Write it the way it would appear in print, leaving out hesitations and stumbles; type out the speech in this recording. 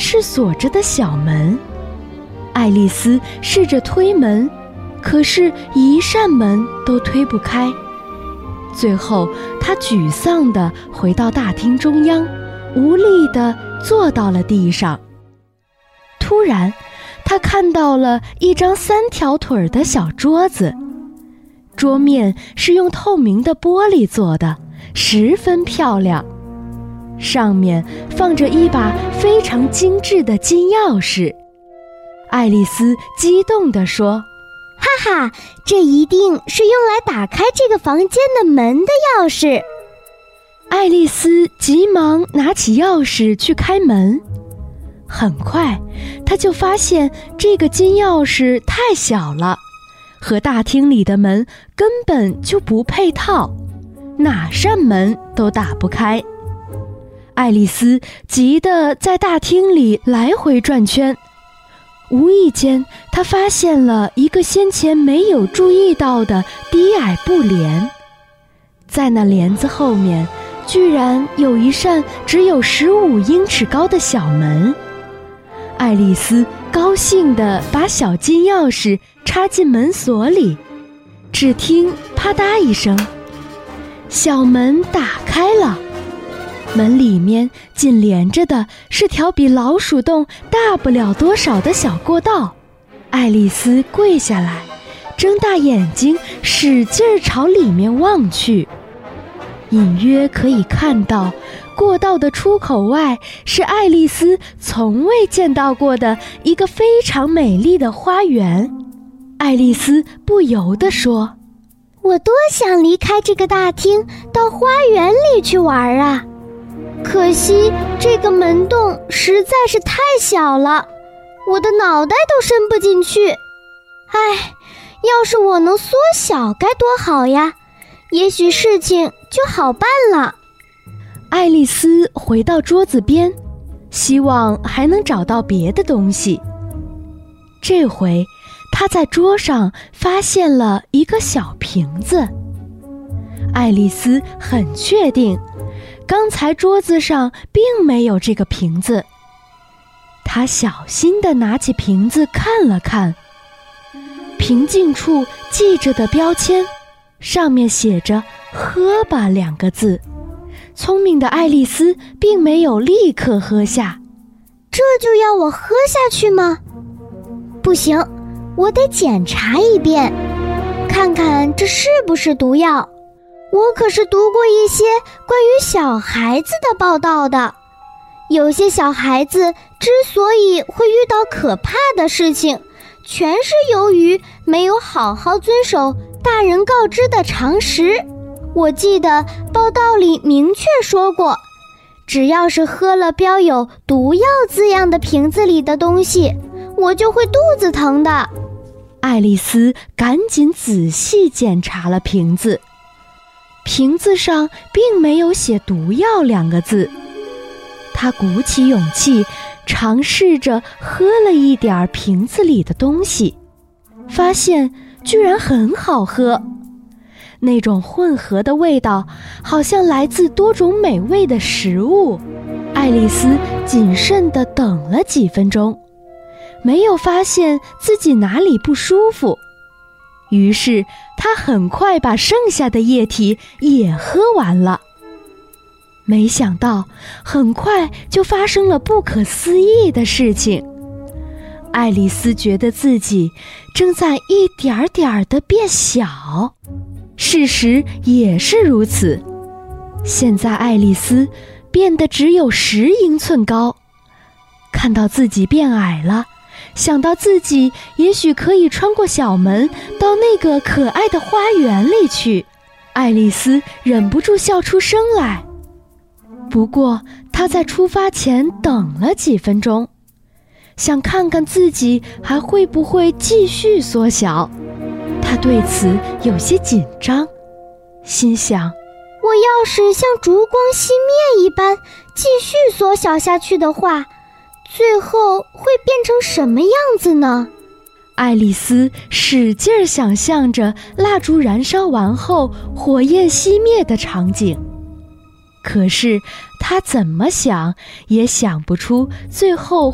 是锁着的小门。爱丽丝试着推门，可是一扇门都推不开。最后，她沮丧地回到大厅中央，无力地坐到了地上。突然，她看到了一张3条腿的小桌子，桌面是用透明的玻璃做的，十分漂亮。上面放着一把非常精致的金钥匙。爱丽丝激动地说： 哈哈，这一定是用来打开这个房间的门的钥匙。 爱丽丝急忙拿起钥匙去开门，很快她就发现这个金钥匙太小了，和大厅里的门根本就不配套，哪扇门都打不开。爱丽丝急得在大厅里来回转圈，无意间她发现了一个先前没有注意到的低矮布帘，在那帘子后面居然有一扇只有15英尺高的小门。爱丽丝高兴地把小金钥匙插进门锁里，只听啪嗒一声，小门打开了。门里面紧连着的是条比老鼠洞大不了多少的小过道。爱丽丝跪下来，睁大眼睛，使劲儿朝里面望去。隐约可以看到，过道的出口外是爱丽丝从未见到过的一个非常美丽的花园。爱丽丝不由地说： 我多想离开这个大厅，到花园里去玩啊！可惜这个门洞实在是太小了，我的脑袋都伸不进去。唉，要是我能缩小该多好呀，也许事情就好办了。 爱丽丝回到桌子边，希望还能找到别的东西。这回她在桌上发现了一个小瓶子。爱丽丝很确定刚才桌子上并没有这个瓶子。她小心地拿起瓶子看了看，瓶颈处系着的标签上面写着喝吧2个字。聪明的爱丽丝并没有立刻喝下。 这就要我喝下去吗？不行，我得检查一遍，看看这是不是毒药。我可是读过一些关于小孩子的报道的，有些小孩子之所以会遇到可怕的事情，全是由于没有好好遵守大人告知的常识。我记得报道里明确说过，只要是喝了标有毒药字样的瓶子里的东西，我就会肚子疼的。 爱丽丝赶紧仔细检查了瓶子，瓶子上并没有写毒药2个字。她鼓起勇气，尝试着喝了一点瓶子里的东西，发现居然很好喝。那种混合的味道好像来自多种美味的食物。爱丽丝谨慎地等了几分钟，没有发现自己哪里不舒服，于是她很快把剩下的液体也喝完了。没想到很快就发生了不可思议的事情。爱丽丝觉得自己正在一点点地变小，事实也是如此。现在爱丽丝变得只有10英寸高。看到自己变矮了，想到自己也许可以穿过小门到那个可爱的花园里去，爱丽丝忍不住笑出声来。不过她在出发前等了几分钟，想看看自己还会不会继续缩小。她对此有些紧张，心想， 我要是像烛光熄灭一般继续缩小下去的话，最后会变成什么样子呢？ 爱丽丝使劲想象着蜡烛燃烧完后火焰熄灭的场景，可是她怎么想也想不出最后